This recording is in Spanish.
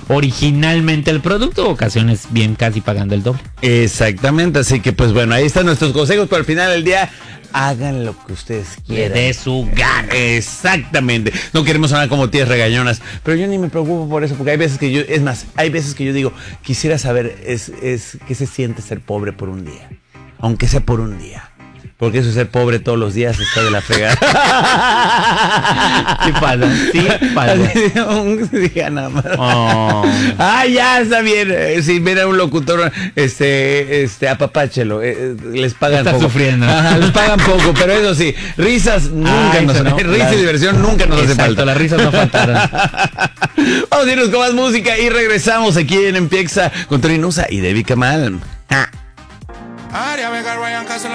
originalmente el producto, ocasiones bien casi pagando el doble. Exactamente, así que pues bueno, ahí están nuestros consejos, pero al final del día hagan lo que ustedes quieran. De su gana. Exactamente. No queremos sonar como tías regañonas, pero yo ni me preocupo por eso, porque hay veces que yo, es más, hay veces que yo digo, quisiera saber es qué se siente ser pobre por un día, aunque sea por un día. Porque eso ser pobre todos los días está de la fregada. Sí pasa, sí pasa. Un día nada más. Oh. Ya está bien. Si ven a un locutor, apapáchelo. Les pagan Está poco. sufriendo. Ajá, les pagan poco, pero eso sí, risas nunca risa y diversión nunca nos hace falta. Las risas no faltaron. Vamos a irnos con más música y regresamos aquí en Empieza con Tony Nusa y Debbie Kamal.